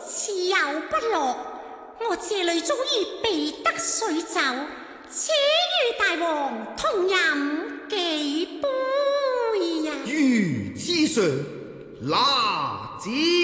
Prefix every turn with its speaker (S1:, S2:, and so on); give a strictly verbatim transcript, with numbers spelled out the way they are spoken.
S1: 此有不落，我這裏早已備得水酒，且與大王同飲幾杯呀！
S2: 如此上，拿旨。